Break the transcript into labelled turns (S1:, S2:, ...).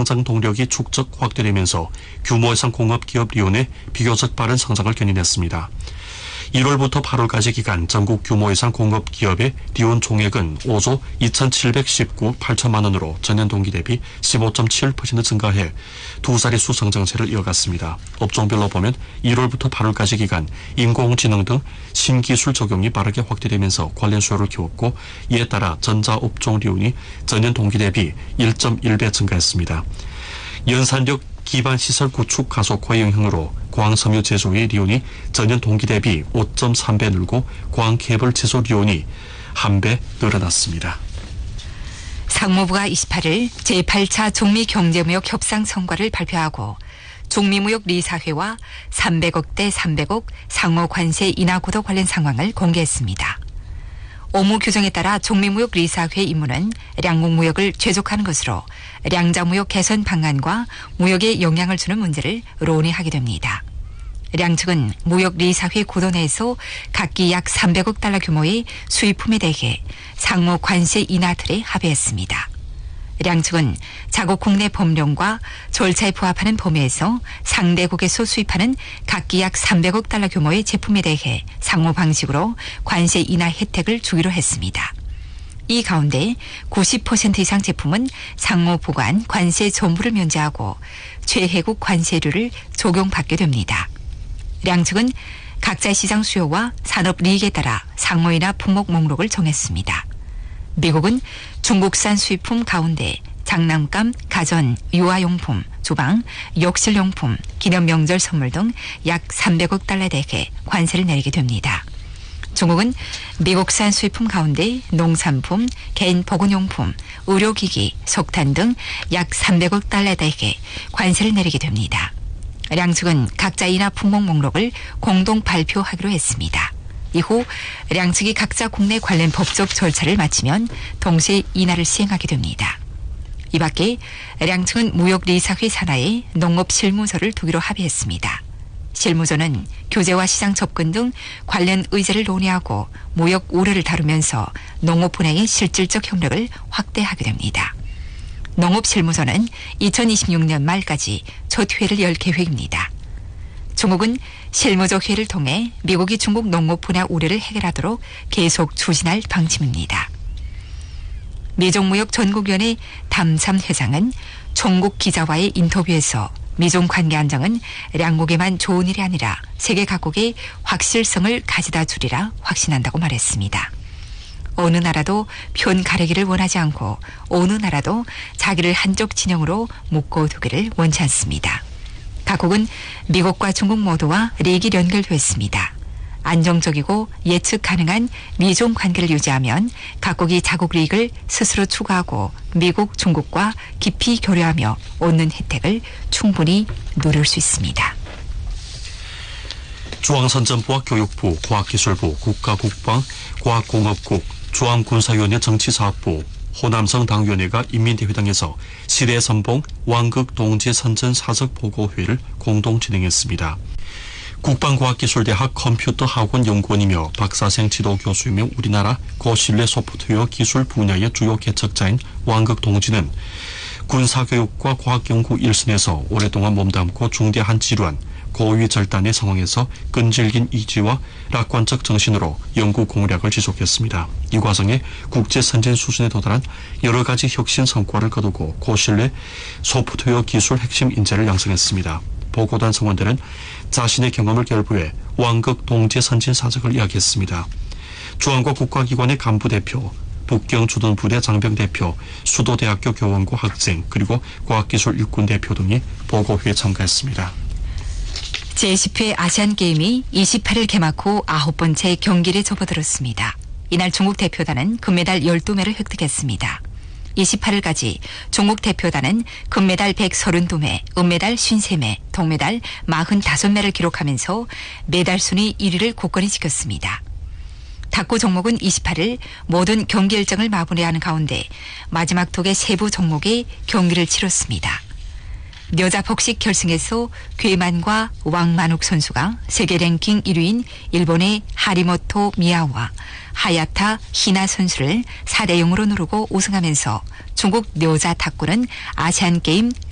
S1: 성장 동력이 축적 확대되면서 규모 이상 공업기업 리온의 비교적 빠른 성장을 견인했습니다. 1월부터 8월까지 기간 전국 규모 이상 공업기업의 리온 총액은 5조 2,719 8천만 원으로 전년 동기 대비 15.7% 증가해 두 자릿수 성장세를 이어갔습니다. 업종별로 보면 1월부터 8월까지 기간 인공지능 등 신기술 적용이 빠르게 확대되면서 관련 수요를 키웠고, 이에 따라 전자업종 리온이 전년 동기 대비 1.1배 증가했습니다. 연산력 기반 시설 구축 가속화의 영향으로 광섬유 제조의 리온이 전년 동기 대비 5.3배 늘고 광케이블 제조 리온이 1배 늘어났습니다.
S2: 상무부가 28일 제8차 중미경제무역 협상 성과를 발표하고 중미무역 리사회와 300억 대 300억 상호 관세 인하 고도 관련 상황을 공개했습니다. 오무 규정에 따라 중미무역 리사회 임무는 량국무역을 죄족하는 것으로 량자무역 개선 방안과 무역에 영향을 주는 문제를 논의하게 됩니다. 량 측은 무역 리사회 구도 내에서 각기 약 300억 달러 규모의 수입품에 대해 상호 관세 인하 틀에 합의했습니다. 량 측은 자국 국내 법령과 절차에 부합하는 범위에서 상대국에서 수입하는 각기 약 300억 달러 규모의 제품에 대해 상호 방식으로 관세 인하 혜택을 주기로 했습니다. 이 가운데 90% 이상 제품은 상호 보관 관세 전부를 면제하고 최혜국 관세료를 적용받게 됩니다. 량 측은 각자 시장 수요와 산업 이익에 따라 상호 인하 품목 목록을 정했습니다. 미국은 중국산 수입품 가운데 장난감, 가전, 유아용품, 주방, 욕실용품, 기념명절 선물 등 약 300억 달러에 대해 관세를 내리게 됩니다. 중국은 미국산 수입품 가운데 농산품, 개인 보건용품, 의료기기, 석탄 등 약 300억 달러에 대해 관세를 내리게 됩니다. 량 측은 각자 인하 품목 목록을 공동 발표하기로 했습니다. 이후 량 측이 각자 국내 관련 법적 절차를 마치면 동시에 인하를 시행하게 됩니다. 이 밖에 량 측은 무역 리사회 산하에 농업 실무조를 두기로 합의했습니다. 실무조는 규제와 시장 접근 등 관련 의제를 논의하고 무역 우려를 다루면서 농업 분야의 실질적 협력을 확대하게 됩니다. 농업 실무조는 2026년 말까지 첫 회를 열 계획입니다. 중국은 실무조 회의를 통해 미국이 중국 농업 분야 우려를 해결하도록 계속 추진할 방침입니다. 미종무역 전국위원회 담삼 회장은 총국 기자와의 인터뷰에서 미종 관계 안정은 양국에만 좋은 일이 아니라 세계 각국의 확실성을 가져다 주리라 확신한다고 말했습니다. 어느 나라도 편 가르기를 원하지 않고 어느 나라도 자기를 한쪽 진영으로 묶어두기를 원치 않습니다. 각국은 미국과 중국 모두와利益 연결됐습니다. 안정적이고 예측 가능한 미종 관계를 유지하면 각국이 자국 이익을 스스로 추구하고 미국, 중국과 깊이 교류하며 얻는 혜택을 충분히 누릴 수 있습니다.
S1: 중앙선전부와 교육부, 과학기술부, 국가국방, 과학공업국, 중앙군사위원회 정치사업부, 호남성 당위원회가 인민대회당에서 시대선봉 왕극동지선전사적보고회를 공동 진행했습니다. 국방과학기술대학 컴퓨터학원연구원이며 박사생 지도교수이며 우리나라 고신뢰 소프트웨어 기술 분야의 주요 개척자인 왕극동지는 군사교육과 과학연구 일선에서 오랫동안 몸담고 중대한 질환, 고위절단의 상황에서 끈질긴 의지와 낙관적 정신으로 연구 공략을 지속했습니다. 이 과정에 국제 선진 수준에 도달한 여러 가지 혁신 성과를 거두고 고신뢰 소프트웨어 기술 핵심 인재를 양성했습니다. 보고단 성원들은 자신의 경험을 결부해 왕극 동지 선진 사적을 이야기했습니다. 중앙과 국가기관의 간부 대표, 북경 주둔 부대 장병 대표, 수도대학교 교원고 학생, 그리고 과학기술 일군 대표 등이 보고회에 참가했습니다.
S2: 제10회 아시안게임이 28일 개막 후 9번째 경기를 접어들었습니다. 이날 중국 대표단은 금메달 12매를 획득했습니다. 28일까지 중국 대표단은 금메달 132매, 은메달 53매, 동메달 45매를 기록하면서 메달 순위 1위를 굳건히 지켰습니다. 탁구 종목은 28일 모든 경기 일정을 마무리하는 가운데 마지막 독의 세부 종목의 경기를 치렀습니다. 여자 복식 결승에서 괴만과 왕만욱 선수가 세계 랭킹 1위인 일본의 하리모토 미야와 하야타 히나 선수를 4대 0으로 누르고 우승하면서 중국 여자 탁구는 아시안게임